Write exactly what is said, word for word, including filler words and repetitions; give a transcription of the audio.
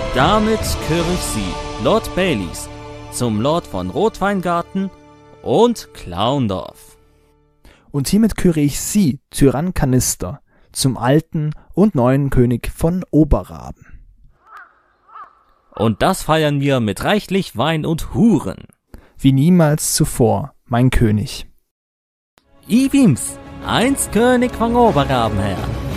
Damit küre ich Sie, Lord Baileys, zum Lord von Rotweingarten und Clowndorf. Und hiermit küre ich Sie, Tyrann Kanister, zum alten und neuen König von Oberraben. Und das feiern wir mit reichlich Wein und Huren. Wie niemals zuvor, mein König. Iwims, einst König von Oberraben her.